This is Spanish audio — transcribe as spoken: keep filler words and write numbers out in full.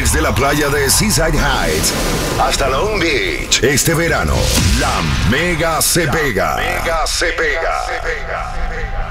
Desde la playa de Seaside Heights hasta Long Beach. Este verano, la Mega se pega. Mega se pega. Se pega.